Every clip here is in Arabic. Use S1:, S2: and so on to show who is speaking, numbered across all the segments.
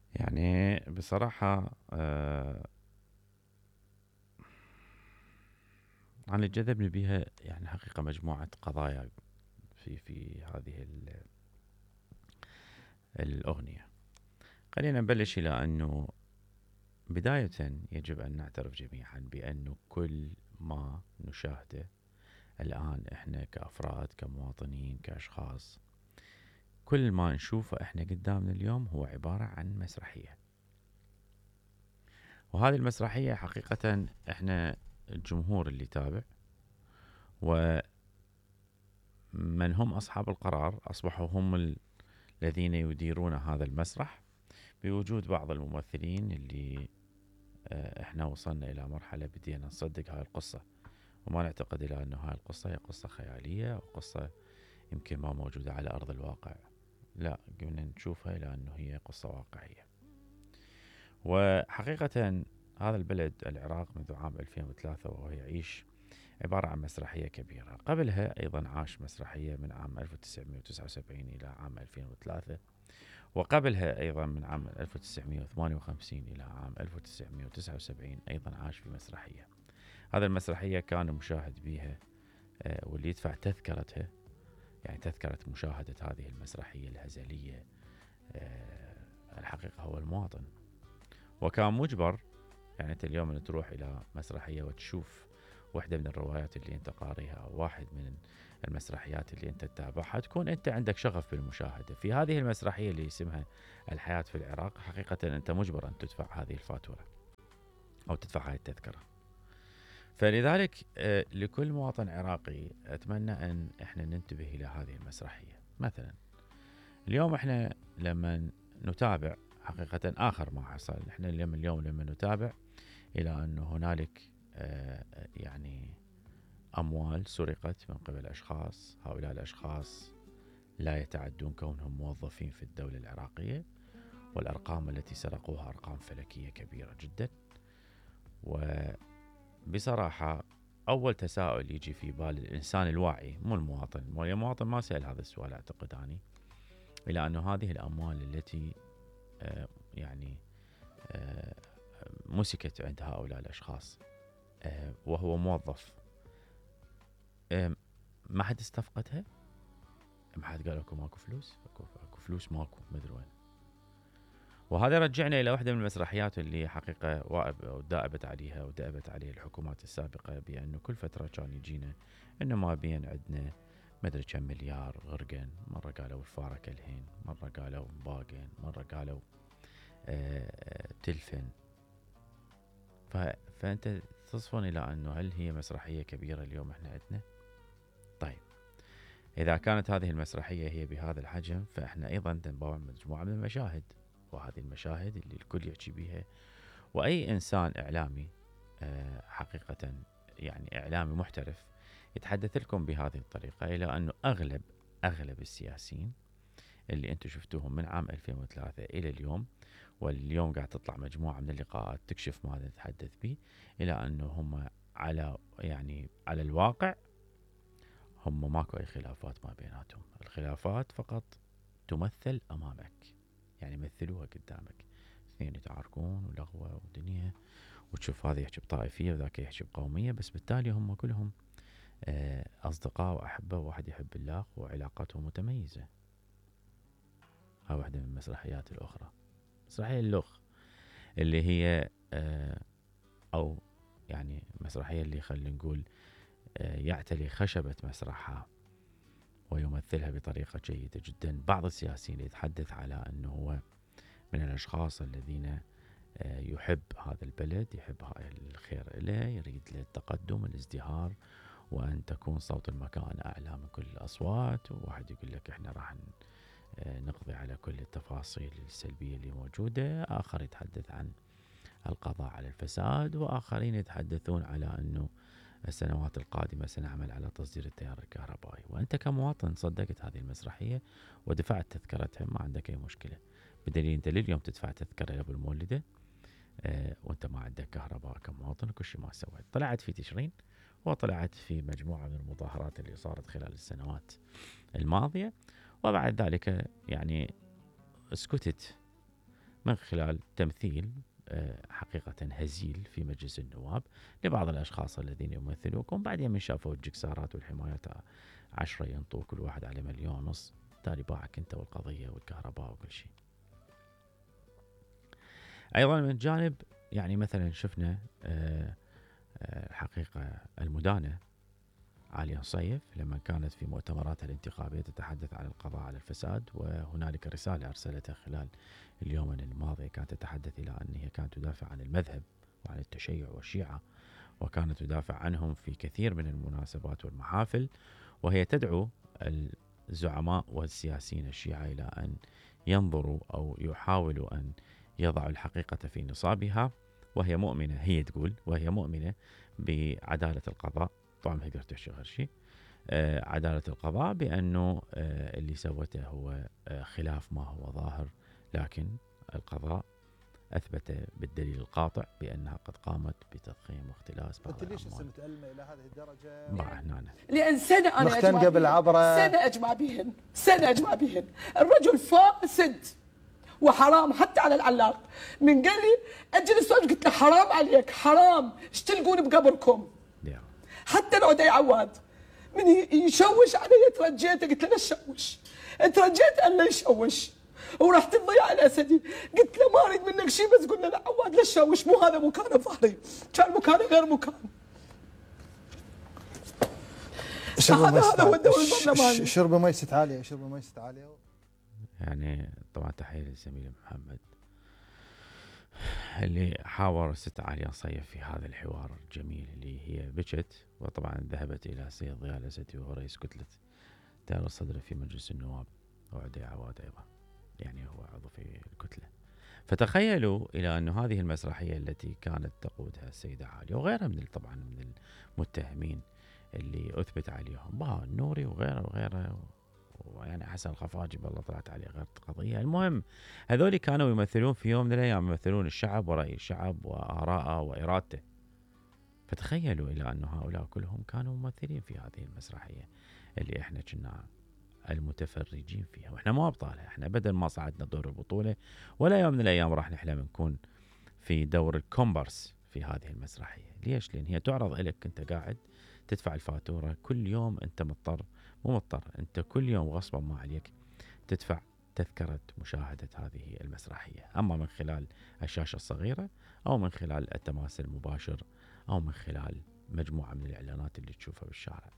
S1: يعني بصراحة أنا اللي جذبني بيها يعني حقيقة مجموعة قضايا في هذه الأغنية. خلينا نبلش إلى أنه بداية يجب أن نعترف جميعا بأنه كل ما نشاهده الآن إحنا كأفراد كمواطنين كأشخاص، كل ما نشوفه إحنا قدامنا اليوم هو عبارة عن مسرحية. وهذه المسرحية حقيقة إحنا الجمهور اللي تابع، ومن هم أصحاب القرار أصبحوا هم الذين يديرون هذا المسرح، بوجود بعض الممثلين اللي احنا وصلنا الى مرحلة بدينا نصدق هاي القصة، وما نعتقد الى انه هاي القصة هي قصة خيالية او قصة يمكن ما موجودة على ارض الواقع. لا، قمنا نشوفها الى انه هي قصة واقعية. وحقيقة هذا البلد العراق منذ عام 2003 وهو يعيش عبارة عن مسرحية كبيرة. قبلها أيضا عاش مسرحية من عام 1979 إلى عام 2003، وقبلها أيضا من عام 1958 إلى عام 1979 أيضا عاش في مسرحية. هذا المسرحية كان المشاهد بها واللي يدفع تذكرتها، يعني تذكرة مشاهدة هذه المسرحية الهزلية، الحقيقة هو المواطن. وكان مجبر، يعني أنت اليوم أن تروح إلى مسرحية وتشوف واحدة من الروايات اللي أنت قاريها أو واحد من المسرحيات اللي أنت تتابعها، تكون أنت عندك شغف بالمشاهدة. في هذه المسرحية اللي اسمها الحياة في العراق، حقيقة أنت مجبر أن تدفع هذه الفاتورة أو تدفع هذه التذكرة. فلذلك لكل مواطن عراقي أتمنى أن إحنا ننتبه إلى هذه المسرحية. مثلا اليوم إحنا لما نتابع حقيقة آخر ما حصل، إحنا اليوم لما نتابع إلى أن هنالك يعني أموال سرقت من قبل أشخاص، هؤلاء الأشخاص لا يتعدون كونهم موظفين في الدولة العراقية، والأرقام التي سرقوها أرقام فلكية كبيرة جدا. وبصراحة أول تساؤل يجي في بال الإنسان الواعي، مو المواطن، المواطن ما سأل هذا السؤال أعتقد أني، إلى أن هذه الأموال التي يعني مسكت عند هؤلاء الأشخاص وهو موظف، ما حد استفقدها؟ ما حد قال لكم ماكو فلوس؟ اكو فلوس ماكو، مدري وين. وهذا رجعنا الى واحده من المسرحيات اللي حقيقه دائبت عليها ودأبت عليها الحكومات السابقه، بانه كل فتره كان يجينا انه ما بين عندنا مدري كم مليار غرقن، مره قالوا الفاره كلهين، مره قالوا باقين، مره قالوا تلفن. فانت تصفن الى انه هل هي مسرحيه كبيره اليوم احنا عندنا؟ طيب، إذا كانت هذه المسرحية هي بهذا الحجم، فإحنا أيضا نباوع مجموعة من المشاهد، وهذه المشاهد اللي الكل يحكي بها. وأي إنسان إعلامي حقيقة يعني إعلامي محترف يتحدث لكم بهذه الطريقة، إلى أنه أغلب السياسيين اللي أنتم شفتوهم من عام 2003 إلى اليوم، واليوم قاعد تطلع مجموعة من اللقاءات تكشف ماذا نتحدث به، إلى أنه هم على الواقع هم ماكو أي خلافات ما بيناتهم. الخلافات فقط تمثل أمامك، يعني مثلوها قدامك، اثنين يتعاركون ولغوة ودنيا، وتشوف هذا يحكي بطائفية وذاك يحكي بقومية، بس بالتالي هم كلهم أصدقاء وأحبة، وواحد يحب الله وعلاقاتهم متميزة. هاي واحدة من المسرحيات الأخرى، مسرحية اللغ، اللي هي أو يعني مسرحية اللي خلينا نقول يعتلي خشبة مسرحها ويمثلها بطريقة جيدة جدا. بعض السياسيين يتحدث على أنه هو من الأشخاص الذين يحب هذا البلد، يحب الخير له، يريد له التقدم الازدهار، وأن تكون صوت المكان أعلى من كل الأصوات. وواحد يقول لك إحنا راح نقضي على كل التفاصيل السلبية اللي موجودة. آخر يتحدث عن القضاء على الفساد، وآخرين يتحدثون على أنه السنوات القادمة سنعمل على تصدير التيار الكهربائي. وأنت كمواطن صدقت هذه المسرحية ودفعت تذكرتها، ما عندك أي مشكلة، بدليل أنت لليوم تدفع تذكرة لأبو المولدة وأنت ما عندك كهرباء كمواطن، وكل شيء ما سويت. طلعت في تشرين، وطلعت في مجموعة من المظاهرات اللي صارت خلال السنوات الماضية، وبعد ذلك يعني اسكتت من خلال تمثيل حقيقة هزيل في مجلس النواب لبعض الأشخاص الذين يمثلوكم. بعدين من شافوا الجكسارات والحمايات 10 ينطوا كل واحد على 1.5 مليون، تالي باعك أنت والقضية والكهرباء وكل شيء. أيضا من جانب يعني مثلا شفنا حقيقة المدانة عالية صيف لما كانت في مؤتمراتها الانتخابية تتحدث عن القضاء على الفساد، وهنالك رسالة أرسلتها خلال اليومين الماضية كانت تتحدث إلى أنها كانت تدافع عن المذهب وعن التشيع والشيعة، وكانت تدافع عنهم في كثير من المناسبات والمحافل، وهي تدعو الزعماء والسياسيين الشيعة إلى أن ينظروا أو يحاولوا أن يضعوا الحقيقة في نصابها. وهي مؤمنة، هي تقول وهي مؤمنة بعدالة القضاء. طبعا ما تقدر تحشي غير شيء. عدالة القضاء بأنه اللي سوته هو خلاف ما هو ظاهر، لكن القضاء أثبت بالدليل القاطع بأنها قد قامت بتضخيم واختلاس بعض
S2: الأموال. أنت ليش متألمة إلى هذه الدرجة؟
S1: مع هنا
S3: لأن سنة أنا أجمع
S2: قبل عبره
S3: سنة أجمع بهن، سنة أجمع بهن. الرجل فاسد وحرام حتى على العلاق. من قال لي أجلس قلت له حرام عليك، حرام، ايش تلقون بقبركم؟ حتى لو داي عواد من يشوش علي ترجيته، قلت له لا تشوش، ترجيت أن لا يشوش وراح تضيع الأسدي. قلت له ما أريد منك شيء، بس قلنا لا عواد لا تشوش، مو هذا مكان ظهري، كان مكانه غير مكان. هذا هو الدور البرلماني.
S2: شرب مي ست عالية، شرب مي ست عالية.
S1: يعني طبعا تحية للزميل محمد اللي حاور ست عالية صيف في هذا الحوار الجميل، اللي هي بكت وطبعا ذهبت إلى سيد ضياء الأسدي وهو رئيس كتلة تيار الصدر في مجلس النواب، وعدي عواد أيضا يعني هو عضو في الكتلة. فتخيلوا إلى أن هذه المسرحية التي كانت تقودها السيدة عالية وغيرها من طبعا من المتهمين اللي أثبت عليهم، بها النوري وغيره ويعني حسن الخفاجي بالله طلعت عليه غير قضية. المهم هذول كانوا يمثلون في يوم من الأيام، يمثلون الشعب ورأي الشعب وآراءه وإرادته. فتخيلوا إلى أن هؤلاء كلهم كانوا ممثلين في هذه المسرحية اللي إحنا كنا المتفرجين فيها، وإحنا مو أبطالها. إحنا بدل ما صعدنا دور البطولة ولا يوم من الأيام راح نحلم نكون في دور الكومبارس في هذه المسرحية. ليش؟ لأن هي تعرض إليك أنت قاعد تدفع الفاتورة كل يوم. أنت مو مضطر، أنت كل يوم غصبا ما عليك تدفع تذكرة مشاهدة هذه المسرحية، أما من خلال الشاشة الصغيرة أو من خلال التماس المباشر أو من خلال مجموعة من الإعلانات اللي تشوفها بالشارع.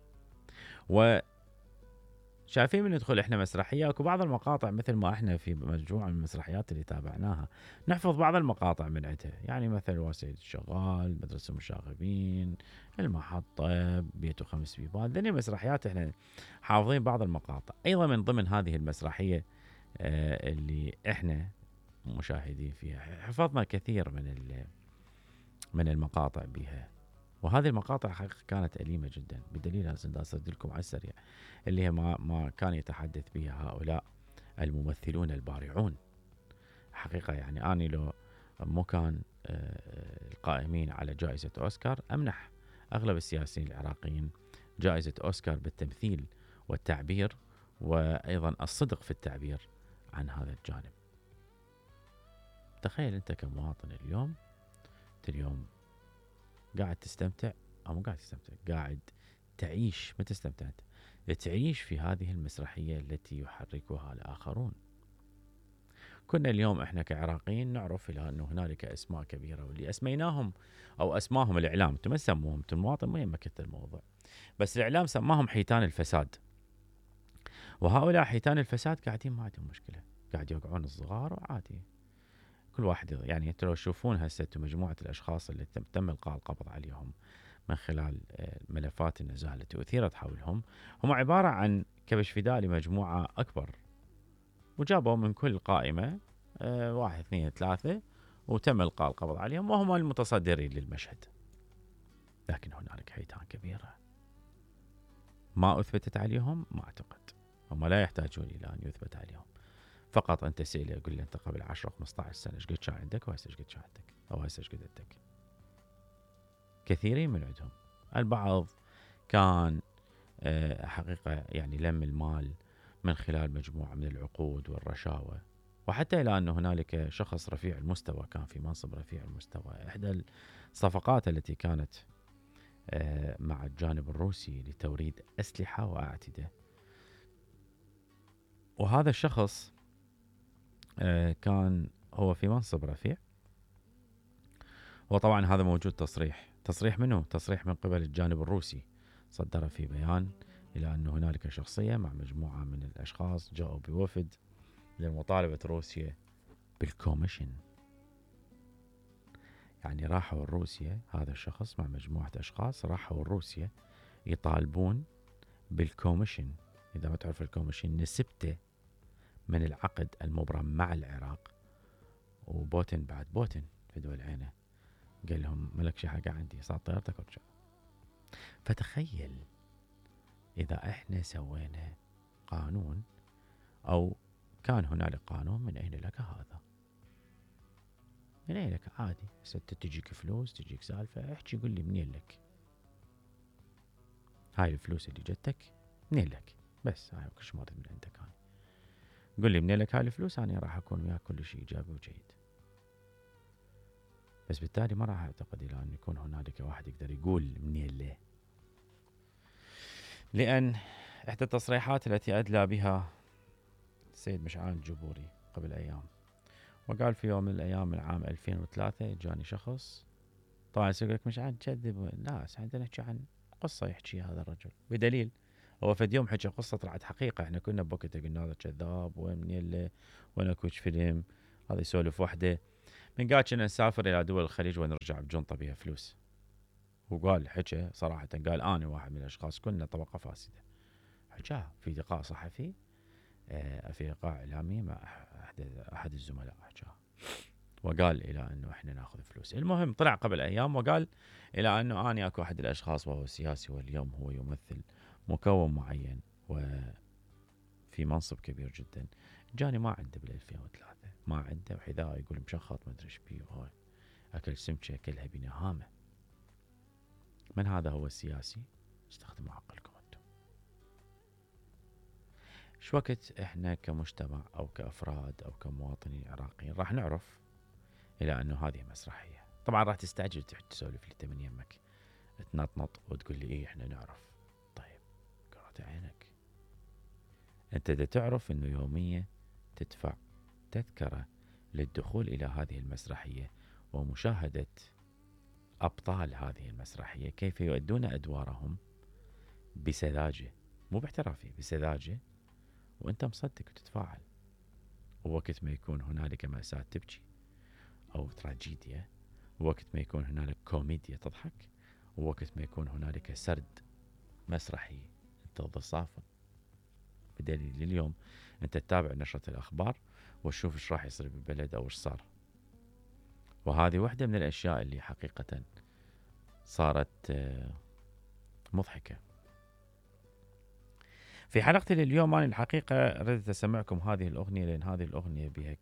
S1: وشايفين من ندخل إحنا مسرحية، أكو بعض المقاطع مثل ما إحنا في مجموعة من المسرحيات اللي تابعناها نحفظ بعض المقاطع من عندها، يعني مثل وسيد الشغال، مدرسة المشاغبين، المحطة، بيته 5 بيبان. ذني مسرحيات إحنا حافظين بعض المقاطع. أيضا من ضمن هذه المسرحية اللي إحنا مشاهدين فيها حفظنا كثير من المقاطع بها، وهذه المقاطع حقيقة كانت أليمة جدا، بدليل هذا أسرد لكم على السريع اللي هي ما كان يتحدث بها هؤلاء الممثلون البارعون. حقيقة يعني أنا لو مو كان القائمين على جائزة أوسكار أمنح أغلب السياسيين العراقيين جائزة أوسكار بالتمثيل والتعبير، وأيضا الصدق في التعبير عن هذا الجانب. تخيل أنت كمواطن اليوم قاعد تستمتع أو مو قاعد تستمتع، قاعد تعيش، ما تستمتع، تعيش في هذه المسرحية التي يحركها الآخرون. كنا اليوم إحنا كعراقيين نعرف إلى أنه هنالك أسماء كبيرة، واللي أسميناهم أو أسماهم الإعلام، أنتم ما تسموهم، أنتم المواطن ما يمكت الموضوع، بس الإعلام سماهم حيتان الفساد. وهؤلاء حيتان الفساد قاعدين ما عندهم مشكلة، قاعد يوقعون الصغار وعادي كل واحد يعني. انتوا لو تشوفون هسه مجموعة الأشخاص اللي تم إلقاء القبض عليهم من خلال ملفات النزاهة التي أثيرت حولهم، هم عبارة عن كبش فداء لمجموعة أكبر، وجابوا من كل قائمة 1 2 3 وتم إلقاء القبض عليهم وهم المتصدرين للمشهد. لكن هنالك حيتان كبيرة ما أثبتت عليهم، ما أعتقد هم لا يحتاجون إلى أن يثبت عليهم. فقط أنت سئله يقول لي أنت قبل 10 15 سنة إيش قد كان عندك وهسه إيش قد كان عندك أو هسه إيش قد عندك. كثيرين من عندهم، البعض كان حقيقة يعني لم المال من خلال مجموعة من العقود والرشاوى وحتى إلى أن هنالك شخص رفيع المستوى كان في منصب رفيع المستوى. إحدى الصفقات التي كانت مع الجانب الروسي لتوريد أسلحة وأعتدة، وهذا الشخص كان هو في منصب رفيع. وطبعا هذا موجود تصريح منه، تصريح من قبل الجانب الروسي، صدر في بيان إلى أن هنالك شخصية مع مجموعة من الأشخاص جاءوا بوفد لمطالبة روسيا بالكوميشن. يعني راحوا روسيا، هذا الشخص مع مجموعة أشخاص راحوا روسيا يطالبون بالكوميشن. إذا ما تعرف الكوميشن، نسبته من العقد المبرم مع العراق. وبوتين بعد بوتين في دول عينه قال لهم ملك شي حاجة عندي، صار طيارتك ورجع. فتخيل إذا إحنا سوينا قانون أو كان هنالك قانون، من أين لك هذا؟ من أين لك؟ عادي تجيك فلوس، تجيك سالفة، احكي قل لي منين لك هاي الفلوس اللي جتك، منين لك؟ بس هاي كل شيء ما من عندك. أنا قل لي منين لك هاي الفلوس، أنا راح أكون وياك كل شيء إيجابي وجيد. بس بالتالي ما راح أعتقد إلى أن يكون هنالك واحد يقدر يقول منين له، لأن إحدى التصريحات التي أدلى بها السيد مشعل الجبوري قبل أيام، وقال في يوم من الأيام من عام 2003 جاني شخص، طبعا يقول لك مشعل تكذب، لا عندنا نحكي عن قصة يحكي هذا الرجل بدليل. هو فد يوم حكى قصة طلعت حقيقة، احنا كنا بوقتها قلنا هذا كذاب وين منين له وين اكوش فيلم، هذا يسولف وحده. من قال كنا نسافر إلى دول الخليج ونرجع بجنطة بها فلوس. وقال حكى صراحة، قال أنا واحد من الأشخاص كنا طبقة فاسدة. حكاها في لقاء صحفي، في لقاء إعلامي مع أحد الزملاء حكاها، وقال إلى أنه إحنا نأخذ فلوس. المهم طلع قبل أيام وقال إلى أنه أنا أكو أحد الأشخاص وهو سياسي، واليوم هو يمثل مكون معين وفي منصب كبير جدا، جاني ما عنده بال2003 ما عنده وحذاء يقول مشخط ما أدري إيش بيه، وهو أكل سمكة أكلها بنهامة. من هذا هو السياسي؟ استخدموا عقلكم أنتم. شو وقت إحنا كمجتمع أو كأفراد أو كمواطنين عراقيين راح نعرف إلى أنه هذه مسرحية؟ طبعا راح تستعجل تسولف لي من يمك تنطنط وتقول لي إيه إحنا نعرف. طيب قرأت عينك، أنت دا تعرف أنه يوميا تدفع تذكرة للدخول إلى هذه المسرحية ومشاهدة أبطال هذه المسرحية كيف يؤدون أدوارهم بسذاجة، مو باحترافية، بسذاجة، وأنت مصدق وتتفاعل. ووقت ما يكون هنالك مأساة تبكي أو تراجيديا، ووقت ما يكون هنالك كوميديا تضحك، ووقت ما يكون هنالك سرد مسرحي أنت ضصافا. بدليل اليوم أنت تتابع نشرة الأخبار وتشوف إيش راح يصير بالبلد أو إيش صار. وهذه واحدة من الأشياء اللي حقيقة صارت مضحكة. في حلقتي لليوم أنا الحقيقة ردت أسمعكم هذه الأغنية، لأن هذه الأغنية بها